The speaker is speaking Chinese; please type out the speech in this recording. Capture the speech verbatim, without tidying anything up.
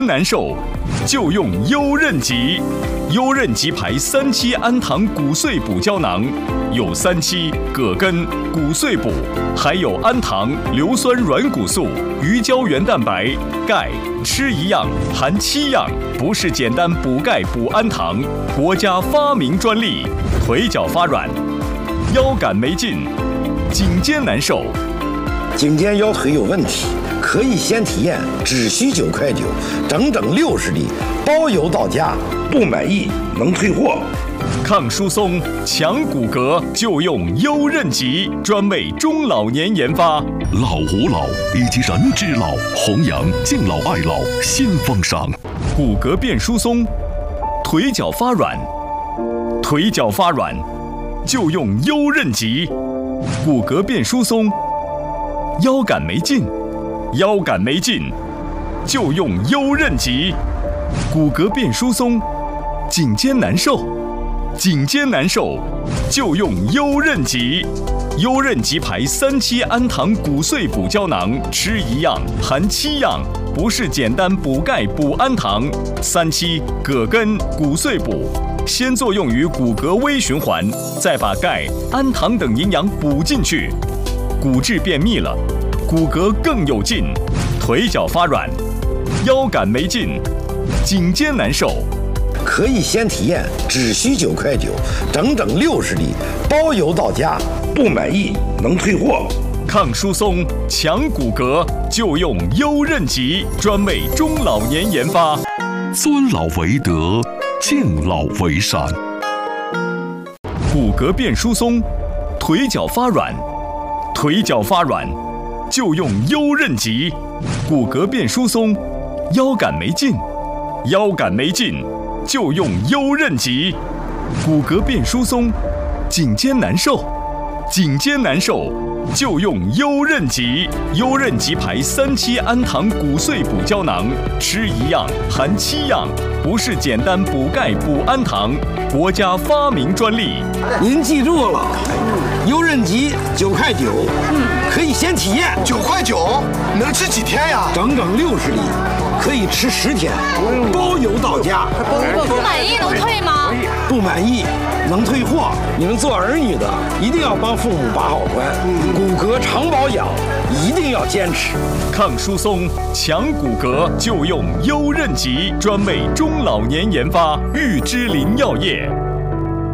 难受，就用优韧极。优韧极牌三七氨糖骨碎补胶囊，有三七、葛根、骨碎补，还有氨糖、硫酸软骨素、鱼胶原蛋白、钙，吃一样含七样，不是简单补钙补氨糖，国家发明专利。腿脚发软，腰杆没劲，颈肩难受。 颈肩腰腿有问题，可以先体验，只需九块九，整整六十粒，包邮到家，不满意能退货。 抗疏松、强骨骼，就用优韧极，专为中老年研发。 老吾老以及人之老，弘扬敬老爱老新风尚。 骨骼变疏松，腿脚发软，腿脚发软，就用优韧极。骨骼变疏松，腰杆没劲，腰杆没劲，就用优韧极。骨骼变疏松，颈肩难受，颈肩难受，就用优韧极。优韧极牌三七氨糖骨碎补胶囊，吃一样含七样，不是简单补钙补氨糖。三七、葛根、骨碎补，先作用于骨骼微循环，再把钙、氨糖等营养补进去，骨质变密了，骨骼更有劲，腿脚发软，腰杆没劲，颈肩难受。 可以先体验，只需九块九，整整六十粒，包邮到家，不满意能退货。 抗疏松、强骨骼，就用优韧极，专为中老年研发。 尊老为德，敬老为善。 骨骼变疏松，腿脚发软，腿脚发软，就用优韧极。骨骼变疏松，腰杆没劲，腰杆没劲，就用优韧极。骨骼变疏松，颈肩难受，颈肩难受，就用优韧极。优韧极牌三七氨糖骨碎补胶囊，吃一样含七样，不是简单补钙补氨糖，国家发明专利。 您记住了，优韧极九块九，可以先体验。 九块九能吃几天呀？ 整整六十粒，可以吃十天，包邮到家。 不满意能退吗？ 不满意能退货。你们做儿女的一定要帮父母把好关，骨骼常保养一定要坚持。 抗疏松、强骨骼，就用优韧极，专为中老年研发。玉芝林药业。